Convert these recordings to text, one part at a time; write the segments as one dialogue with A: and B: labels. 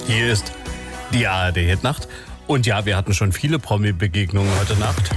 A: Hier ist die ARD-Hitnacht. Und ja, wir hatten schon viele Promi-Begegnungen heute Nacht.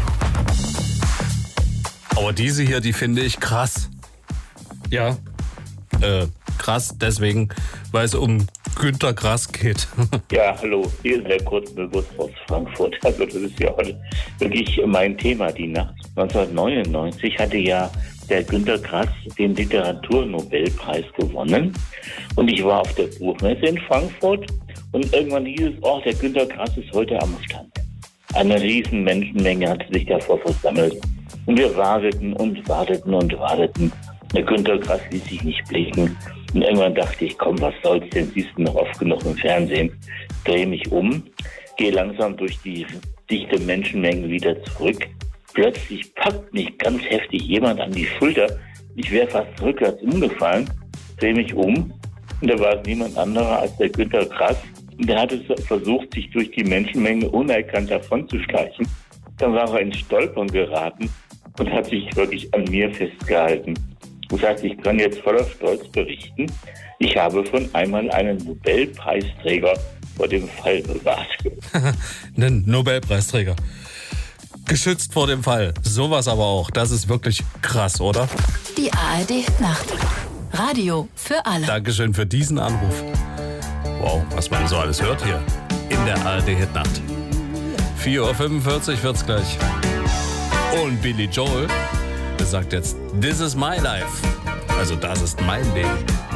A: Aber diese hier, die finde ich krass. Ja, krass deswegen, weil es um Günter Grass geht.
B: Ja, hallo, hier ist der Kurzbewusst aus Frankfurt. Also das ist ja heute wirklich mein Thema, die Nacht. 1999 hatte ja der Günter Grass den Literaturnobelpreis gewonnen. Und ich war auf der Buchmesse in Frankfurt und irgendwann hieß es, oh, der Günter Grass ist heute am Stand. Eine riesen Menschenmenge hatte sich davor versammelt. Und wir warteten und warteten und warteten. Der Günter Grass ließ sich nicht blicken. Und irgendwann dachte ich, komm, was soll's denn, siehst du noch oft genug im Fernsehen. Drehe mich um, gehe langsam durch die dichte Menschenmenge wieder zurück. Plötzlich packt mich ganz heftig jemand an die Schulter. Ich wäre fast rückwärts umgefallen, drehe mich um. Und da war es niemand anderer als der Günter Grass. Und der hatte versucht, sich durch die Menschenmenge unerkannt davonzuschleichen. Dann war er ins Stolpern geraten und hat sich wirklich an mir festgehalten. Das heißt, ich kann jetzt voller Stolz berichten, ich habe schon einmal einen Nobelpreisträger vor dem Fall bewahrt.
A: Einen Nobelpreisträger. Geschützt vor dem Fall. Sowas aber auch. Das ist wirklich krass, oder?
C: Die ARD-Nacht. Radio für alle.
A: Dankeschön für diesen Anruf. Wow, was man so alles hört hier in der ARD-Hitnacht. 4:45 Uhr wird's gleich. Und Billy Joel sagt jetzt, This is my life. Also das ist mein Leben.